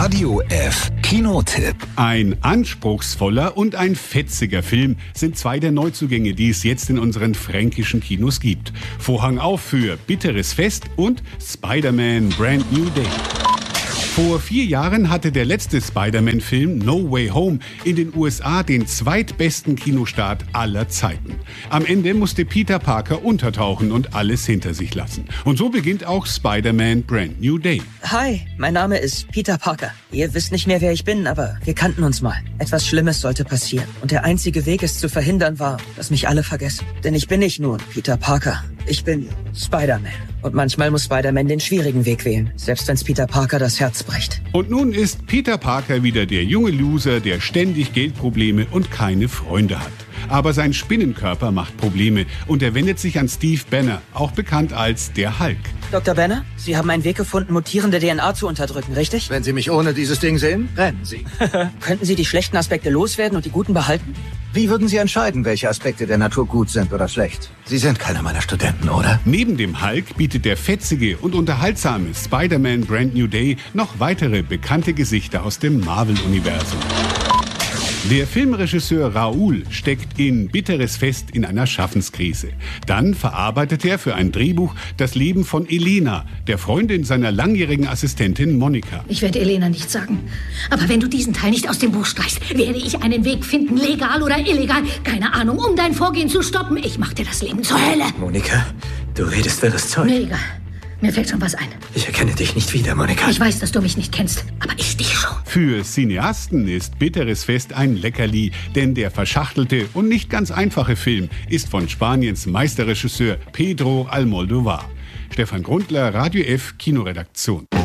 Radio F Kinotipp. Ein anspruchsvoller und ein fetziger Film sind zwei der Neuzugänge, die es jetzt in unseren fränkischen Kinos gibt. Vorhang auf für Bitteres Fest und Spider-Man Brand New Day. Vor 4 Jahren hatte der letzte Spider-Man-Film No Way Home in den USA den zweitbesten Kinostart aller Zeiten. Am Ende musste Peter Parker untertauchen und alles hinter sich lassen. Und so beginnt auch Spider-Man Brand New Day. Hi, mein Name ist Peter Parker. Ihr wisst nicht mehr, wer ich bin, aber wir kannten uns mal. Etwas Schlimmes sollte passieren. Und der einzige Weg, es zu verhindern, war, dass mich alle vergessen. Denn ich bin nicht nur Peter Parker. Ich bin Spider-Man. Und manchmal muss Spider-Man den schwierigen Weg wählen, selbst wenn's Peter Parker das Herz bricht. Und nun ist Peter Parker wieder der junge Loser, der ständig Geldprobleme und keine Freunde hat. Aber sein Spinnenkörper macht Probleme und er wendet sich an Steve Banner, auch bekannt als der Hulk. Dr. Banner, Sie haben einen Weg gefunden, mutierende DNA zu unterdrücken, richtig? Wenn Sie mich ohne dieses Ding sehen, rennen Sie. Könnten Sie die schlechten Aspekte loswerden und die guten behalten? Wie würden Sie entscheiden, welche Aspekte der Natur gut sind oder schlecht? Sie sind keiner meiner Studenten, oder? Neben dem Hulk bietet der fetzige und unterhaltsame Spider-Man Brand New Day noch weitere bekannte Gesichter aus dem Marvel-Universum. Der Filmregisseur Raoul steckt in Bitteres Fest in einer Schaffenskrise. Dann verarbeitet er für ein Drehbuch das Leben von Elena, der Freundin seiner langjährigen Assistentin Monika. Ich werde Elena nichts sagen. Aber wenn du diesen Teil nicht aus dem Buch streichst, werde ich einen Weg finden, legal oder illegal, keine Ahnung, um dein Vorgehen zu stoppen. Ich mach dir das Leben zur Hölle. Monika, du redest wirres Zeug. Mir egal. Mir fällt schon was ein. Ich erkenne dich nicht wieder, Monika. Ich weiß, dass du mich nicht kennst, aber ich dich schon. Für Cineasten ist Bitteres Fest ein Leckerli, denn der verschachtelte und nicht ganz einfache Film ist von Spaniens Meisterregisseur Pedro Almodóvar. Stefan Grundler, Radio F Kinoredaktion.